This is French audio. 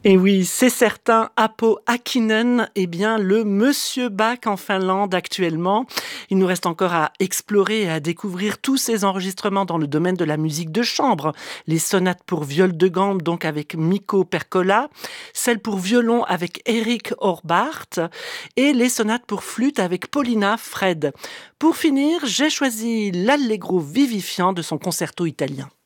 Et oui, c'est certain, Apo Hakkinen est bien le Monsieur Bach en Finlande actuellement. Il nous reste encore à explorer et à découvrir tous ses enregistrements dans le domaine de la musique de chambre. Les sonates pour viol de gambe, donc avec Mikko Perkola, celles pour violon avec Eric Orbart et les sonates pour flûte avec Paulina Fred. Pour finir, j'ai choisi l'Allegro vivifiant de son concerto italien.